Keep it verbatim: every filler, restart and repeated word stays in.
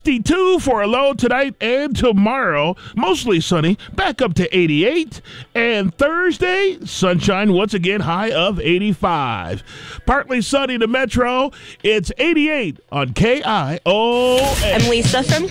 fifty-two for a low tonight and tomorrow. Mostly sunny, back up to eighty-eight. And Thursday, sunshine once again, high of eighty-five. Partly sunny to Metro. It's eighty-eight on K I O A. I'm Lisa from